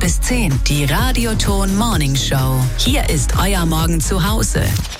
bis 10, die Radioton Morning Show. Hier ist euer Morgen zu Hause.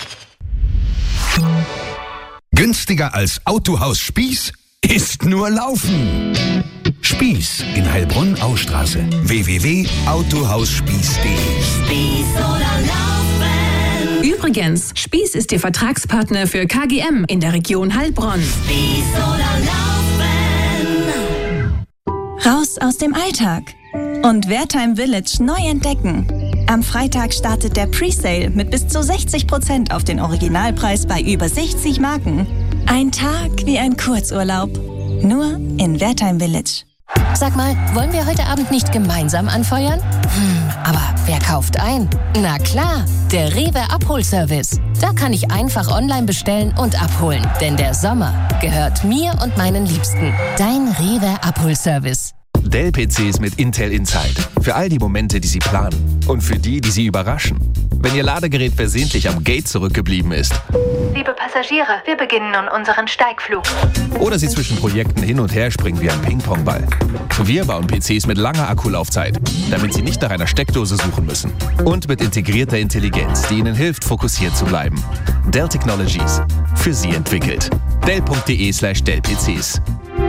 Günstiger als Autohaus Spieß ist nur Laufen. Spieß in Heilbronn-Austraße. www.autohausspieß.de. Spieß oder Laufen. Übrigens, Spieß ist Ihr Vertragspartner für KGM in der Region Heilbronn. Spieß oder Laufen. Raus aus dem Alltag und Wertheim Village neu entdecken. Am Freitag startet der Presale mit bis zu 60% auf den Originalpreis bei über 60 Marken. Ein Tag wie ein Kurzurlaub. Nur in Wertheim Village. Sag mal, wollen wir heute Abend nicht gemeinsam anfeuern? Aber wer kauft ein? Na klar, der Rewe Abholservice. Da kann ich einfach online bestellen und abholen. Denn der Sommer gehört mir und meinen Liebsten. Dein Rewe Abholservice. Dell-PCs mit Intel Inside. Für all die Momente, die Sie planen. Und für die, die Sie überraschen. Wenn Ihr Ladegerät versehentlich am Gate zurückgeblieben ist. Liebe Passagiere, wir beginnen nun unseren Steigflug. Oder Sie zwischen Projekten hin und her springen wie ein Ping-Pong-Ball. Wir bauen PCs mit langer Akkulaufzeit, damit Sie nicht nach einer Steckdose suchen müssen. Und mit integrierter Intelligenz, die Ihnen hilft, fokussiert zu bleiben. Dell Technologies. Für Sie entwickelt. Dell.de/Dell-PCs.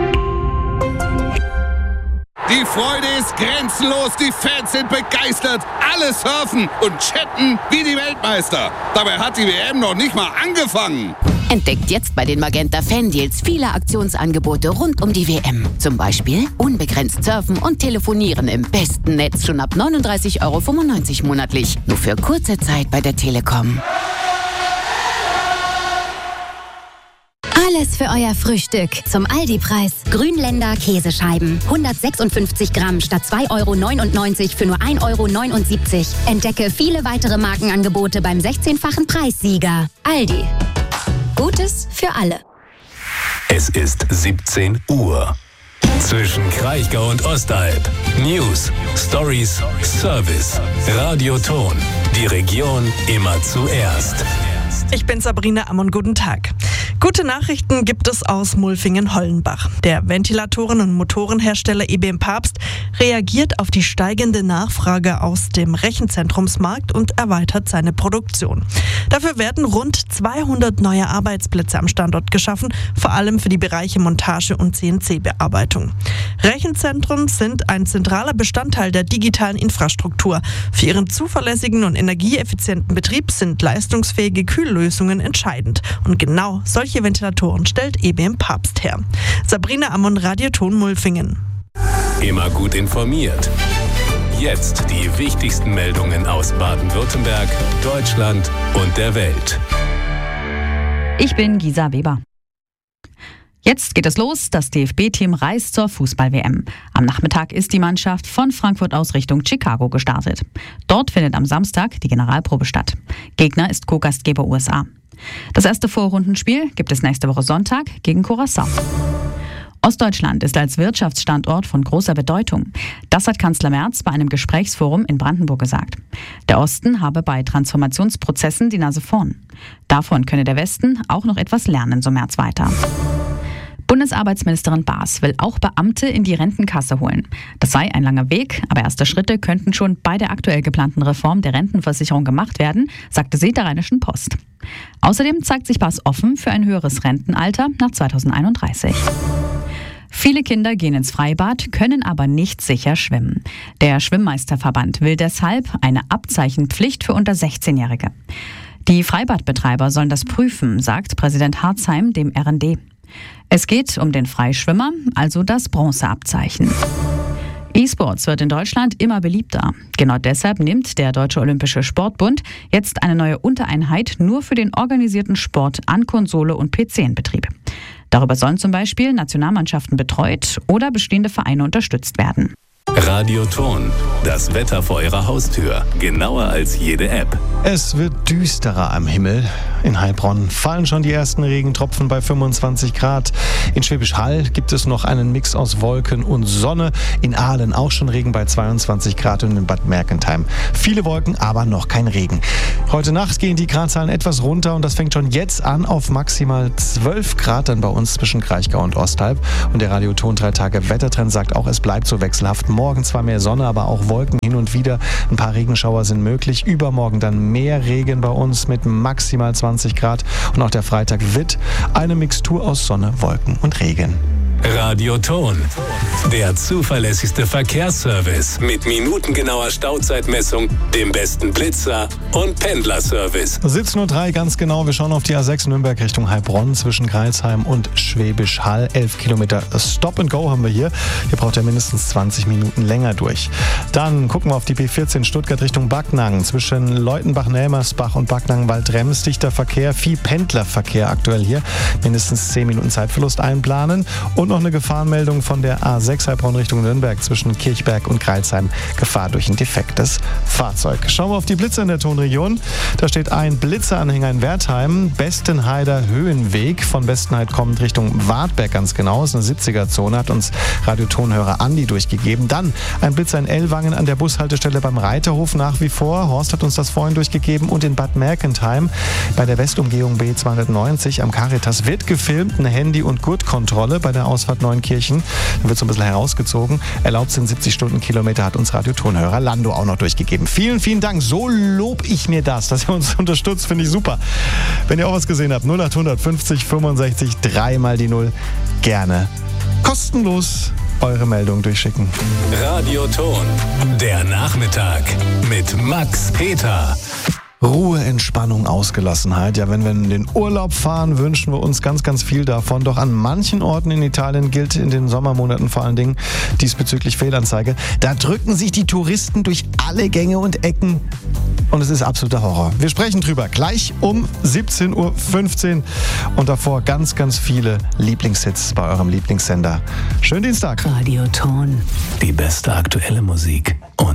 Die Freude ist grenzenlos, die Fans sind begeistert, alle surfen und chatten wie die Weltmeister. Dabei hat die WM noch nicht mal angefangen. Entdeckt jetzt bei den Magenta Fan-Deals viele Aktionsangebote rund um die WM. Zum Beispiel unbegrenzt surfen und telefonieren im besten Netz schon ab 39,95 € monatlich. Nur für kurze Zeit bei der Telekom. Alles für euer Frühstück. Zum Aldi-Preis. Grünländer Käsescheiben. 156 Gramm statt 2,99 € für nur 1,79 €. Entdecke viele weitere Markenangebote beim 16-fachen Preissieger. Aldi. Gutes für alle. Es ist 17 Uhr. Zwischen Kraichgau und Ostalb. News, Stories, Service. Radioton. Die Region immer zuerst. Ich bin Sabrina Ammon, guten Tag. Gute Nachrichten gibt es aus Mulfingen-Hollenbach. Der Ventilatoren- und Motorenhersteller EBM Papst reagiert auf die steigende Nachfrage aus dem Rechenzentrumsmarkt und erweitert seine Produktion. Dafür werden rund 200 neue Arbeitsplätze am Standort geschaffen, vor allem für die Bereiche Montage und CNC-Bearbeitung. Rechenzentren sind ein zentraler Bestandteil der digitalen Infrastruktur. Für ihren zuverlässigen und energieeffizienten Betrieb sind leistungsfähige Kühllösungen entscheidend. Und genau solche Ventilatoren stellt EBM Papst her. Sabrina Ammon, Radioton Mulfingen. Immer gut informiert. Jetzt die wichtigsten Meldungen aus Baden-Württemberg, Deutschland und der Welt. Ich bin Gisa Weber. Jetzt geht es los. Das DFB-Team reist zur Fußball-WM. Am Nachmittag ist die Mannschaft von Frankfurt aus Richtung Chicago gestartet. Dort findet am Samstag die Generalprobe statt. Gegner ist Co-Gastgeber USA. Das erste Vorrundenspiel gibt es nächste Woche Sonntag gegen Curaçao. Ostdeutschland ist als Wirtschaftsstandort von großer Bedeutung. Das hat Kanzler Merz bei einem Gesprächsforum in Brandenburg gesagt. Der Osten habe bei Transformationsprozessen die Nase vorn. Davon könne der Westen auch noch etwas lernen, so Merz weiter. Bundesarbeitsministerin Baas will auch Beamte in die Rentenkasse holen. Das sei ein langer Weg, aber erste Schritte könnten schon bei der aktuell geplanten Reform der Rentenversicherung gemacht werden, sagte sie der Rheinischen Post. Außerdem zeigt sich Baas offen für ein höheres Rentenalter nach 2031. Viele Kinder gehen ins Freibad, können aber nicht sicher schwimmen. Der Schwimmmeisterverband will deshalb eine Abzeichenpflicht für unter 16-Jährige. Die Freibadbetreiber sollen das prüfen, sagt Präsident Harzheim dem RND. Es geht um den Freischwimmer, also das Bronzeabzeichen. E-Sports wird in Deutschland immer beliebter. Genau deshalb nimmt der Deutsche Olympische Sportbund jetzt eine neue Untereinheit nur für den organisierten Sport an Konsole und PC in Betrieb. Darüber sollen zum Beispiel Nationalmannschaften betreut oder bestehende Vereine unterstützt werden. Radioton, das Wetter vor Ihrer Haustür, genauer als jede App. Es wird düsterer am Himmel. In Heilbronn fallen schon die ersten Regentropfen bei 25 Grad. In Schwäbisch Hall gibt es noch einen Mix aus Wolken und Sonne. In Aalen auch schon Regen bei 22 Grad und in Bad Mergentheim viele Wolken, aber noch kein Regen. Heute Nacht gehen die Gradzahlen etwas runter und das fängt schon jetzt an auf maximal 12 Grad dann bei uns zwischen Kraichgau und Osthalb. Und der Radioton 3 Tage Wettertrend sagt auch, es bleibt so wechselhaft. Morgen zwar mehr Sonne, aber auch Wolken hin und wieder. Ein paar Regenschauer sind möglich. Übermorgen dann mehr Regen bei uns mit maximal 20 Grad. Und auch der Freitag wird eine Mixtur aus Sonne, Wolken und Regen. Radioton, der zuverlässigste Verkehrsservice mit minutengenauer Stauzeitmessung, dem besten Blitzer und Pendlerservice. 17:03 ganz genau. Wir schauen auf die A6 Nürnberg Richtung Heilbronn zwischen Greilsheim und Schwäbisch Hall. 11 Kilometer Stop and Go haben wir hier. Hier braucht er mindestens 20 Minuten länger durch. Dann gucken wir auf die B14 Stuttgart Richtung Backnang. Zwischen Leutenbach-Nelmersbach und Backnang-Waldrems dichter Verkehr, viel Pendlerverkehr aktuell hier. Mindestens 10 Minuten Zeitverlust einplanen. Und noch eine Gefahrenmeldung von der A6 Heilbronn Richtung Nürnberg zwischen Kirchberg und Greilsheim. Gefahr durch ein defektes Fahrzeug. Schauen wir auf die Blitzer in der Tonregion. Da steht ein Blitzeranhänger in Wertheim. Bestenheider Höhenweg. Von Bestenheid kommt Richtung Wartberg ganz genau. Das ist eine 70er-Zone, hat uns Radiotonhörer Andi durchgegeben. Dann ein Blitzer in Ellwangen an der Bushaltestelle beim Reiterhof nach wie vor. Horst hat uns das vorhin durchgegeben. Und in Bad Mergentheim bei der Westumgehung B290 am Caritas wird gefilmt. Eine Handy- und Gurtkontrolle bei der Ausfahrt Neunkirchen. Dann wird so ein bisschen herausgezogen. Erlaubt sind 70 Stundenkilometer, hat uns Radiotonhörer Lando auch noch durchgegeben. Vielen, vielen Dank. So lob ich mir das, dass ihr uns unterstützt. Finde ich super. Wenn ihr auch was gesehen habt, 0800 50 65 3 mal die 0. Gerne kostenlos eure Meldung durchschicken. Radioton, der Nachmittag mit Max Peter. Ruhe, Entspannung, Ausgelassenheit. Ja, wenn wir in den Urlaub fahren, wünschen wir uns ganz, ganz viel davon. Doch an manchen Orten in Italien gilt in den Sommermonaten vor allen Dingen diesbezüglich Fehlanzeige. Da drücken sich die Touristen durch alle Gänge und Ecken. Und es ist absoluter Horror. Wir sprechen drüber gleich um 17:15 Uhr. Und davor ganz, ganz viele Lieblingshits bei eurem Lieblingssender. Schönen Dienstag. Radioton. Die beste aktuelle Musik und